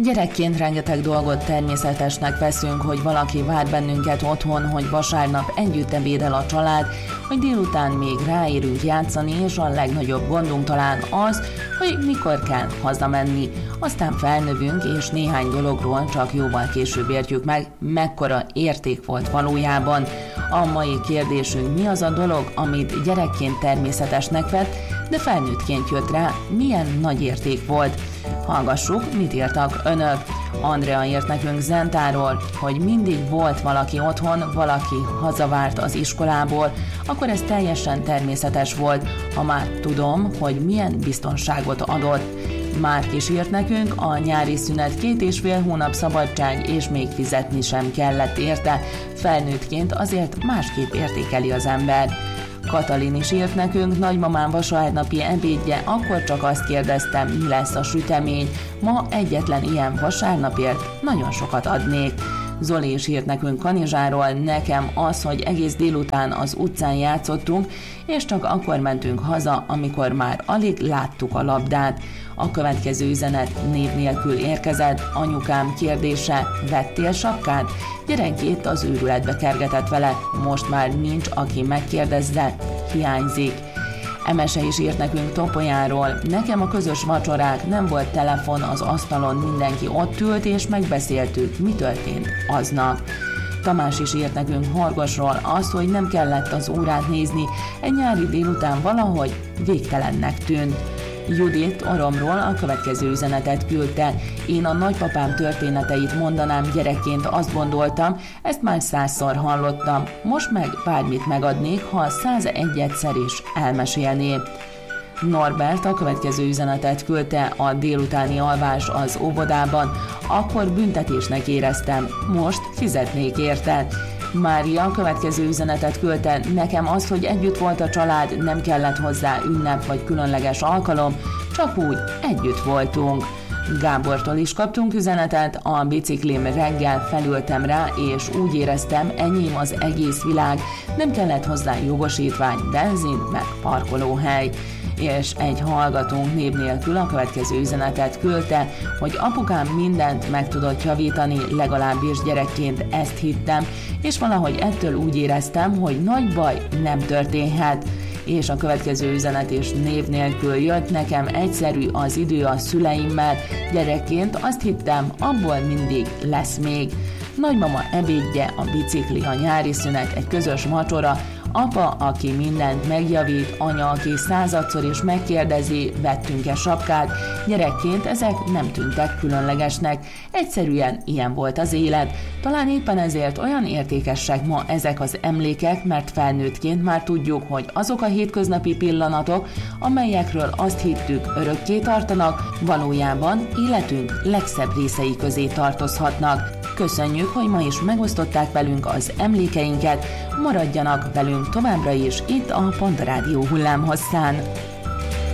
Gyerekként rengeteg dolgot természetesnek veszünk, hogy valaki vár bennünket otthon, hogy vasárnap együtt ebédel a család, hogy délután még ráérünk játszani, és a legnagyobb gondunk talán az, hogy mikor kell hazamenni. Aztán felnövünk, és néhány dologról csak jóval később értjük meg, mekkora érték volt valójában. A mai kérdésünk: mi az a dolog, amit gyerekként természetesnek vett, de felnőttként jött rá, milyen nagy érték volt? Hallgassuk, mit írtak önök. Andrea írt nekünk Zentáról, hogy mindig volt valaki otthon, valaki hazavárt az iskolából, akkor ez teljesen természetes volt, ha már tudom, hogy milyen biztonságot adott. Márk is írt nekünk, a nyári szünet 2,5 hónap szabadság, és még fizetni sem kellett érte. Felnőttként azért másképp értékeli az ember. Katalin is írt nekünk, nagymamám vasárnapi ebédje, akkor csak azt kérdeztem, mi lesz a sütemény. Ma egyetlen ilyen vasárnapért nagyon sokat adnék. Zoli is írt nekünk Kanizsáról, nekem az, hogy egész délután az utcán játszottunk, és csak akkor mentünk haza, amikor már alig láttuk a labdát. A következő üzenet név nélkül érkezett, anyukám kérdése: vettél sapkát? Gyerekét az őrületbe kergetett vele, most már nincs, aki megkérdezze, hiányzik. Emese is írt nekünk Topolyáról, nekem a közös vacsorák, nem volt telefon az asztalon, mindenki ott ült és megbeszéltük, mi történt aznap. Tamás is írt nekünk Horgosról, azt, hogy nem kellett az órát nézni, egy nyári délután valahogy végtelennek tűnt. Judit Oromról a következő üzenetet küldte. Én a nagypapám történeteit mondanám, gyerekként azt gondoltam, ezt már 100-szor hallottam, most meg bármit megadnék, ha 101-szer is elmesélné. Norbert a következő üzenetet küldte, a délutáni alvás az óvodában, akkor büntetésnek éreztem, most fizetnék érte. Mária a következő üzenetet küldte, nekem az, hogy együtt volt a család, nem kellett hozzá ünnep vagy különleges alkalom, csak úgy együtt voltunk. Gábortól is kaptunk üzenetet, a biciklim reggel felültem rá, és úgy éreztem, enyém az egész világ, nem kellett hozzá jogosítvány, benzin, meg parkolóhely. És egy hallgatónk név nélkül a következő üzenetet küldte, hogy apukám mindent meg tudott javítani, legalábbis gyerekként ezt hittem, és valahogy ettől úgy éreztem, hogy nagy baj nem történhet. És a következő üzenet is név nélkül jött, nekem egyszerű az idő a szüleimmel, gyerekként azt hittem, abból mindig lesz még. Nagymama ebédje, a bicikli, a nyári szünet, egy közös vacsora, apa, aki mindent megjavít, anya, aki 100-szor is megkérdezi, vettünk-e sapkát, gyerekként ezek nem tűntek különlegesnek, egyszerűen ilyen volt az élet. Talán éppen ezért olyan értékesek ma ezek az emlékek, mert felnőttként már tudjuk, hogy azok a hétköznapi pillanatok, amelyekről azt hittük örökké tartanak, valójában életünk legszebb részei közé tartozhatnak. Köszönjük, hogy ma is megosztották velünk az emlékeinket, maradjanak velünk továbbra is itt a Pont Rádió hullámhosszán.